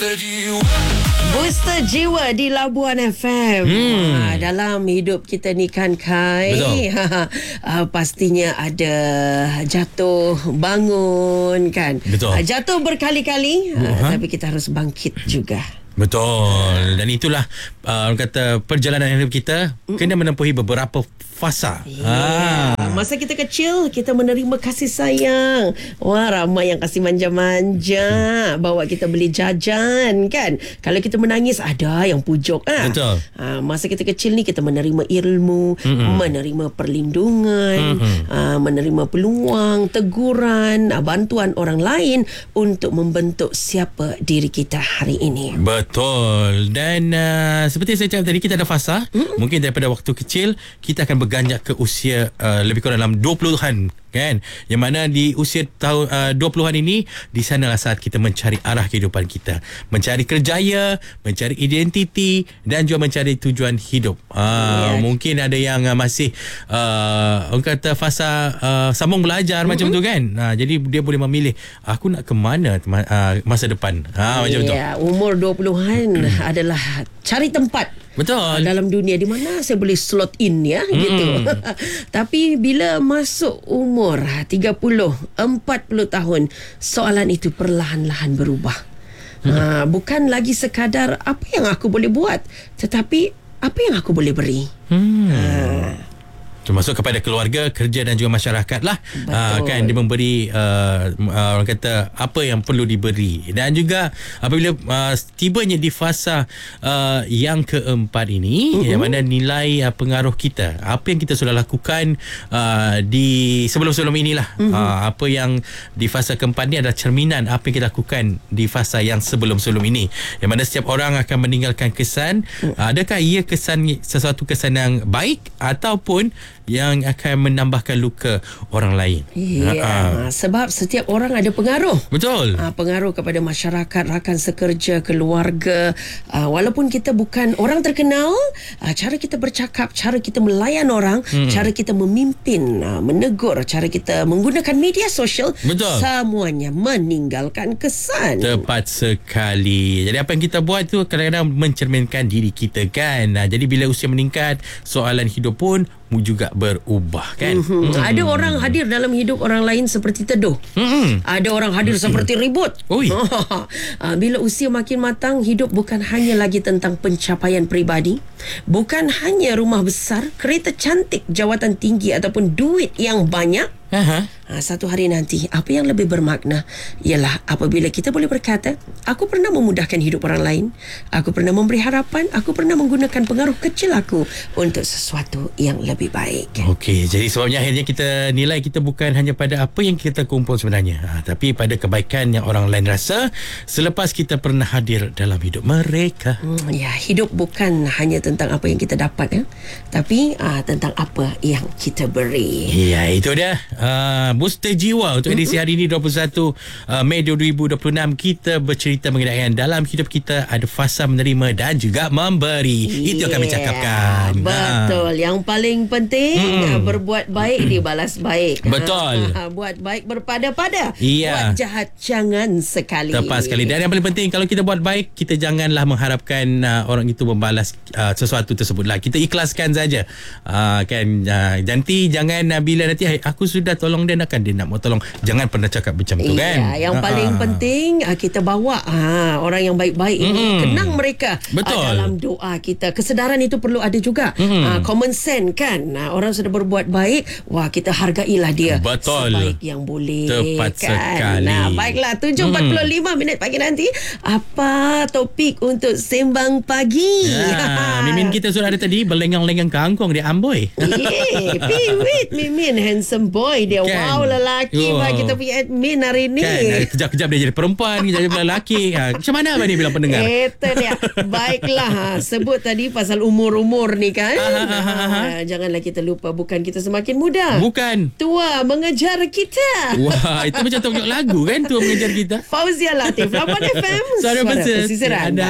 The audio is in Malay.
Booster Jiwa di Labuan FM. Dalam hidup kita ni kan, Kai, pastinya ada jatuh bangun kan. Betul. Jatuh berkali-kali, tapi kita harus bangkit juga. Betul. Dan itulah orang kata perjalanan hidup kita kena menempuhi beberapa fasa. Masa kita kecil, kita menerima kasih sayang. Wah, ramai yang kasih manja-manja, bawa kita beli jajan kan. Kalau kita menangis, ada yang pujuk. Betul. Masa kita kecil ni, kita menerima ilmu, menerima perlindungan, menerima peluang, teguran, bantuan orang lain untuk membentuk siapa diri kita hari ini. Betul. Dan seperti saya cakap tadi, kita ada fasa. Mungkin daripada waktu kecil kita akan berganjak ke usia lebih kurang dalam 20-an kan, yang mana di usia tahun 20-an ini, di sanalah saat kita mencari arah kehidupan kita, mencari kerjaya, mencari identiti dan juga mencari tujuan hidup. Mungkin ada yang masih orang kata fasa sambung belajar macam tu kan. Jadi dia boleh memilih, aku nak ke mana masa depan. Macam tu. Umur 20-an adalah cari tempat. Betul. Dalam dunia di mana saya boleh slot in gitu. Tapi bila masuk umur 30, 40 tahun, soalan itu perlahan-lahan berubah. Bukan lagi sekadar apa yang aku boleh buat, tetapi apa yang aku boleh beri. Termasuk kepada keluarga, kerja dan juga masyarakat lah. Kan dia memberi orang kata apa yang perlu diberi. Dan juga apabila tibanya di fasa yang keempat ini, yang mana nilai pengaruh kita, apa yang kita sudah lakukan di sebelum-sebelum inilah, apa yang di fasa keempat ni adalah cerminan apa yang kita lakukan di fasa yang sebelum-sebelum ini, yang mana setiap orang akan meninggalkan kesan. Adakah ia sesuatu kesan yang baik ataupun yang akan menambahkan luka orang lain? Sebab setiap orang ada pengaruh. Betul. Pengaruh kepada masyarakat, rakan sekerja, keluarga. Walaupun kita bukan orang terkenal, cara kita bercakap, cara kita melayan orang, cara kita memimpin, menegur, cara kita menggunakan media sosial, betul, semuanya meninggalkan kesan. Tepat sekali. Jadi apa yang kita buat tu kadang-kadang mencerminkan diri kita kan. Jadi bila usia meningkat, soalan hidup pun juga berubah kan. Ada orang hadir dalam hidup orang lain seperti teduh. Ada orang hadir seperti ribut. Bila usia makin matang, hidup bukan hanya lagi tentang pencapaian peribadi, bukan hanya rumah besar, kereta cantik, jawatan tinggi ataupun duit yang banyak. Satu hari nanti, apa yang lebih bermakna ialah apabila kita boleh berkata, aku pernah memudahkan hidup orang lain, aku pernah memberi harapan, aku pernah menggunakan pengaruh kecil aku untuk sesuatu yang lebih baik. Okey, jadi sebabnya akhirnya kita nilai kita bukan hanya pada apa yang kita kumpul sebenarnya, tapi pada kebaikan yang orang lain rasa selepas kita pernah hadir dalam hidup mereka. Hidup bukan hanya tentang apa yang kita dapat, tapi tentang apa yang kita beri. Ya, itu dia. Booster Jiwa untuk edisi hari ini 21 Mei 2026. Kita bercerita mengenai dalam hidup kita ada fasa menerima dan juga memberi. Itu yang kami cakapkan. Betul. Yang paling penting, berbuat baik dibalas baik. Betul. Buat baik berpada-pada. Buat jahat jangan sekali. Tepat sekali. Dan yang paling penting, kalau kita buat baik, kita janganlah mengharapkan orang itu membalas sesuatu tersebutlah. Kita ikhlaskan saja. Nanti jangan bila nanti aku sudah tolong dia, dia nak mau tolong, jangan pernah cakap macam tu kan. Yang paling penting kita bawa orang yang baik-baik ini, kenang mereka. Betul. Dalam doa kita. Kesedaran itu perlu ada juga. Common sense kan. Orang sudah berbuat baik, kita hargailah dia. Betul. Sebaik yang boleh. Tepat sekali. Baiklah, 7.45 minit pagi nanti, apa topik untuk sembang pagi? Mimin kita sudah ada tadi, berlengang-lengang kangkung di Amboi. Piwit Mimin, handsome boy dia. Wow, lelaki kita punya admin hari ni kan, kejap-kejap dia jadi perempuan, kejap jadi lelaki. Macam mana abang ni bilang pendengar? Itu dia. Baiklah, sebut tadi pasal umur-umur ni kan. Janganlah kita lupa, bukan kita semakin muda, bukan tua mengejar kita. Wah, itu macam tunjuk lagu kan, tua mengejar kita. Fauzia Latif, Labuan FM, Suara Pesisir. Pesisir Anda.